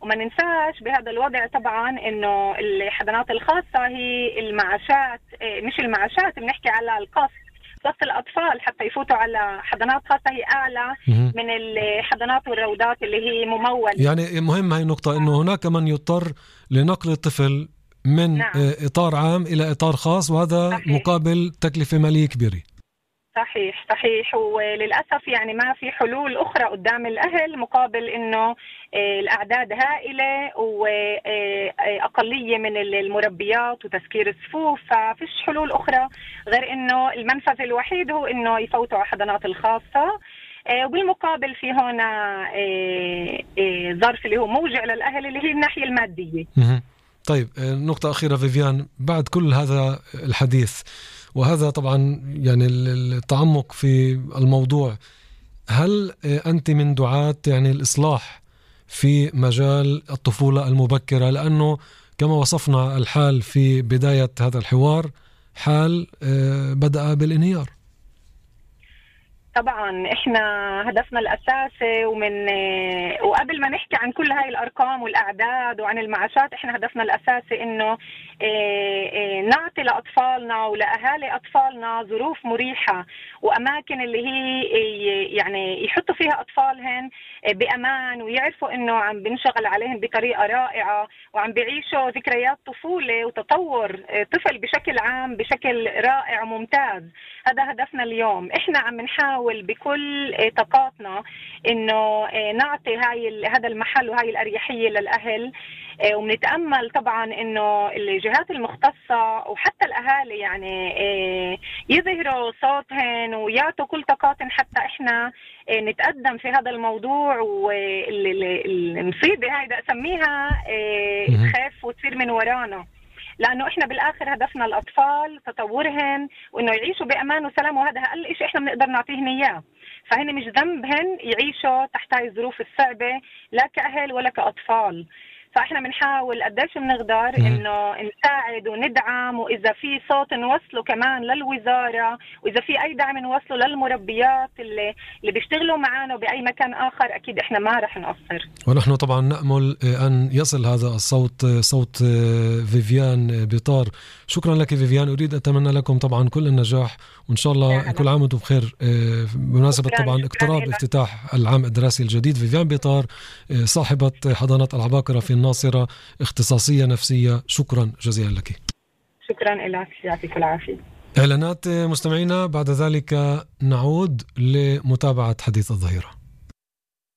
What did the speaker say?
وما ننساش بهذا الوضع طبعا إنه الحضانات الخاصة هي المعاشات، مش المعاشات، بنحكي على القسط الأطفال حتى يفوتوا على حضانات خاصة هي أعلى من الحضانات والروضات اللي هي ممولة. يعني مهم هاي النقطة، إنه هناك من يضطر لنقل الطفل من نعم. إطار عام إلى إطار خاص، وهذا صحيح. مقابل تكلفة مالية كبيرة. صحيح، وللأسف يعني ما في حلول أخرى قدام الأهل مقابل إنه الأعداد هائلة وأقلية من المربيات وتسكير الصفوف، ففيش حلول أخرى غير إنه المنفذ الوحيد هو إنه يفوتوا على حضانات الخاصة. وبالمقابل في هنا ظرف اللي هو موجع للأهل اللي هي الناحية المادية. طيب، نقطة أخيرة فيفيان، بعد كل هذا الحديث وهذا طبعا يعني التعمق في الموضوع، هل أنت من دعاة يعني الإصلاح في مجال الطفولة المبكرة؟ لأنه كما وصفنا الحال في بداية هذا الحوار حال بدأ بالانهيار. طبعا احنا هدفنا الاساسي وقبل ما نحكي عن كل هاي الارقام والاعداد وعن المعاشات، احنا هدفنا الاساسي انه نعطي لاطفالنا ولاهالي اطفالنا ظروف مريحه واماكن اللي هي يعني يحطوا فيها اطفالهم بامان، ويعرفوا انه عم بنشغل عليهم بطريقه رائعه وعم بيعيشوا ذكريات طفوله وتطور طفل بشكل عام بشكل رائع وممتاز. هذا هدفنا اليوم. احنا عم نحاول بكل طاقاتنا انه نعطي هذا المحل وهاي الاريحيه للاهل، وبنتامل طبعا انه الجهات المختصه وحتى الاهالي يعني يظهروا صوتهم ويعطوا كل طاقاتهم حتى احنا نتقدم في هذا الموضوع. والمصيبه هاي بدي اسميها تخاف وتصير من ورانا، لأنه إحنا بالآخر هدفنا الأطفال تطورهم وإنه يعيشوا بأمان وسلام، وهذا أقل شيء إحنا بنقدر نعطيهم إياه. فهن مش ذنبهن يعيشوا تحت هاي الظروف الصعبة لا كأهل ولا كأطفال. فإحنا بنحاول قديش بنقدر إنه نساعد وندعم، وإذا في صوت نوصله كمان للوزارة، وإذا في أي دعم نوصله للمربيات اللي بيشتغلوا معانا بأي مكان آخر، أكيد إحنا ما رح نقصر. ونحن طبعا نأمل أن يصل هذا الصوت، صوت فيفيان بيطار. شكرا لك فيفيان، أريد أتمنى لكم طبعا كل النجاح، وإن شاء الله كل عام وانتم بخير بمناسبة طبعا اقتراب افتتاح العام الدراسي الجديد. فيفيان بيطار صاحبة حضانة العباقرة في الناصرة، اختصاصية نفسية، شكرا جزيلا لك. شكرا لك، يعطيك العافية. إعلانات مستمعينا، بعد ذلك نعود لمتابعة حديث الظهيرة.